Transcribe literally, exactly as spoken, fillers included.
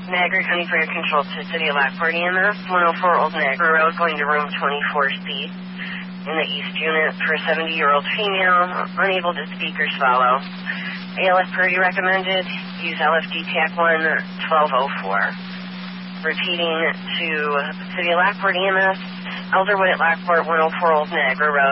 Niagara County Fire Control to City of Lockport E M S, one oh four Old Niagara Road, going to room twenty-four C in the East Unit for a seventy-year-old female, unable to speak or swallow. A L F priority recommended. Use L F D T A C one twelve oh four. Repeating to City of Lockport E M S, Elderwood at Lockport, one oh four Old Niagara Road.